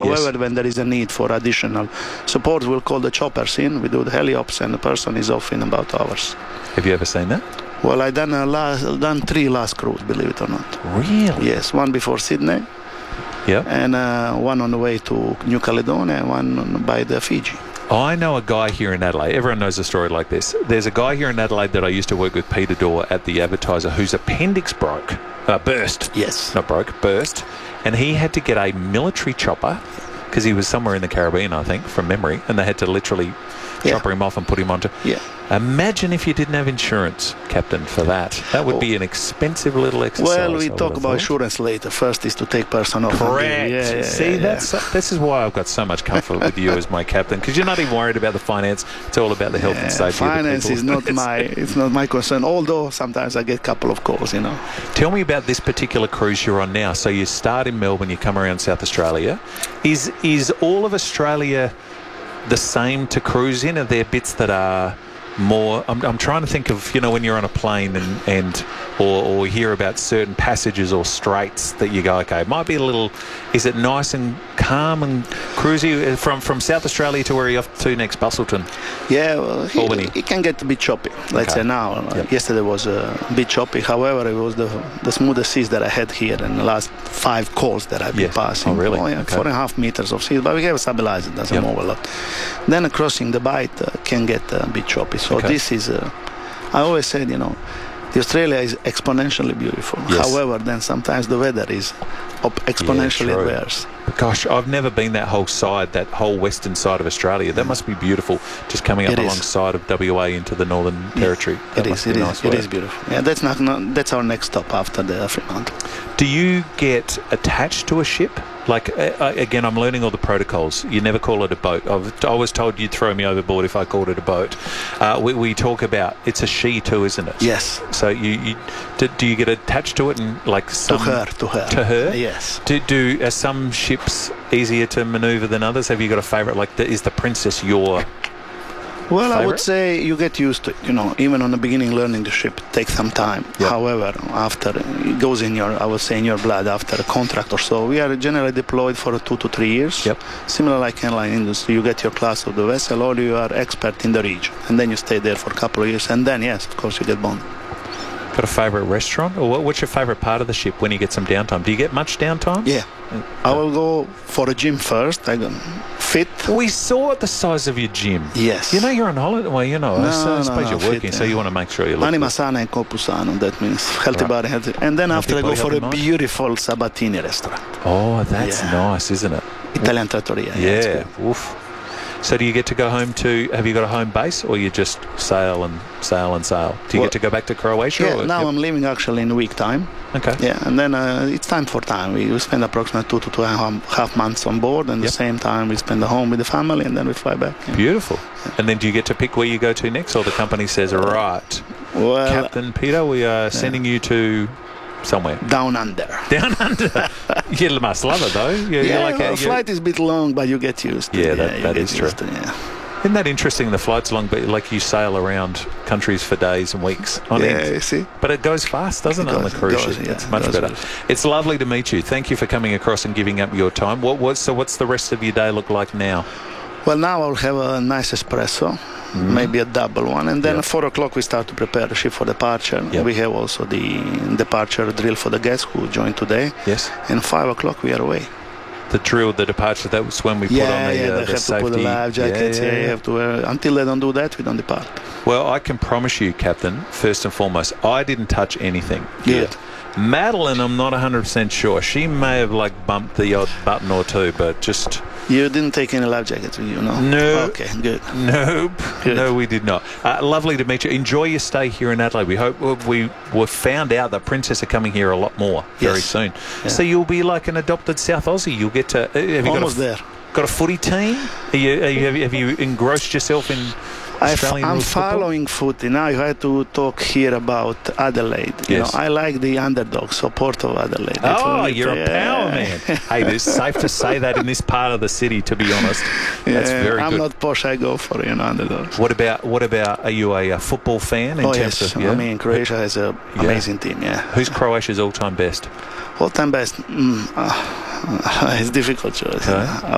However, when there is a need for additional support, we'll call the choppers in. We do the heliops, and the person is off in about hours. Have you ever seen that? Well, I done 3 last cruise, believe it or not. Really? Yes, one before Sydney. Yeah. And one on the way to New Caledonia, and one by the Fiji. I know a guy here in Adelaide. Everyone knows a story like this. There's a guy here in Adelaide that I used to work with, Peter Dorr, at the Advertiser, whose appendix burst. Yes. Not broke, burst. And he had to get a military chopper, because he was somewhere in the Caribbean, I think, from memory, and they had to literally chopper him off and put him onto... Yeah. Imagine if you didn't have insurance, Captain, for that. That would be an expensive little exercise. Well, we talk about insurance later. First is to take person off. Correct. See, this is why I've got so much comfort with you as my captain, because you're not even worried about the finance. It's all about the health and safety finance of the people. It's not my concern, although sometimes I get a couple of calls, you know. Tell me about this particular cruise you're on now. So you start in Melbourne, you come around South Australia. Is all of Australia the same to cruise in? Are there bits that are more... I'm trying to think of, you know, when you're on a plane or hear about certain passages or straits that you go, okay, it might be a little... Is it nice and calm and cruisy from South Australia to where you're off to next, Busselton? Yeah, well, it can get a bit choppy. Let's say now. Yesterday was a bit choppy. However, it was the smoothest seas that I had here in the last 5 calls that I've been passing. Oh, really? 4.5 meters of seas, but we have a stabilizer, doesn't move a lot. Then crossing the bight can get a bit choppy. So this is, I always said, you know, the Australia is exponentially beautiful. Yes. However, then sometimes the weather is exponentially adverse. Gosh, I've never been that whole western side of Australia. That must be beautiful, just coming up alongside of WA into the Northern Territory. It is beautiful. Yeah, that's our next stop after the Fremantle. Do you get attached to a ship? Like, again, I'm learning all the protocols. You never call it a boat. I was told you'd throw me overboard if I called it a boat. We talk about, it's a she too, isn't it? Yes. So do you get attached to it and like to her? To her? Yes. Are some ships easier to manoeuvre than others? Have you got a favourite? Like, is the Princess your... Well, favorite? I would say you get used to it. You know, even on the beginning, learning the ship takes some time. Yep. However, after it goes in your blood after a contract or so. We are generally deployed for 2 to 3 years. Yep. Similar like airline industry, you get your class of the vessel, or you are expert in the region, and then you stay there for a couple of years, and then yes, of course, you get bonded. Got a favourite restaurant, or what's your favourite part of the ship when you get some downtime? Do you get much downtime? Yeah, I will go for a gym first. I go fit. We saw the size of your gym. Yes. You know you're on holiday. Well, you know, I suppose you're working, fit, so you want to make sure you look Anima sana and corpus sano. That means healthy body, healthy. And then after I go for a beautiful Sabatini restaurant. Oh, that's nice, isn't it? Italian trattoria. Yeah. Oof. So do you get to go home have you got a home base, or you just sail and sail and sail? Do you get to go back to Croatia? Yeah, now I'm leaving actually in a week time. Okay. Yeah, and then it's time for time. We spend approximately 2 to 2.5 months on board, and the same time we spend at home with the family, and then we fly back. Yeah. Beautiful. Yeah. And then do you get to pick where you go to next, or the company says, right, Captain Peter, we are sending you to... somewhere down under. You must love it though. The flight is a bit long, but you get used to it. That is true. Isn't that interesting? The flight's long, but like you sail around countries for days and weeks on end. You see. But it goes fast, doesn't it, on the cruise ship? It's much better. It's lovely to meet you. Thank you for coming across and giving up your time. What's the rest of your day look like now? Well, now I'll have a nice espresso. Maybe a double one, and then at 4 o'clock we start to prepare the ship for departure. We have also the departure drill for the guests who joined today. Yes. And 5 o'clock we are away. The drill, the departure, that was when we put on the have safety. To put the life jackets. You have to wear. Until they don't do that, we don't depart. Well, I can promise you, Captain, first and foremost, I didn't touch anything. Good. Madeline, I'm not 100% sure. She may have bumped the odd button or two, but just... You didn't take any life jackets with you, no? No. Okay, good. Nope. Good. No, we did not. Lovely to meet you. Enjoy your stay here in Adelaide. We hope we found out that Princess are coming here a lot more very soon. Yeah. So you'll be like an adopted South Aussie. You'll get to... Almost there. Got a footy team? Have you engrossed yourself in... I'm following footy. Now you have to talk here about Adelaide. You know, I like the underdog support of Adelaide. Oh, you're a power man. Hey, it's safe to say that in this part of the city, to be honest. That's very good. I'm not posh. I go for underdogs. What about? Are you a football fan? Yes. I mean, Croatia has an amazing team. Yeah. Who's Croatia's all-time best? All-time best. It's difficult choice.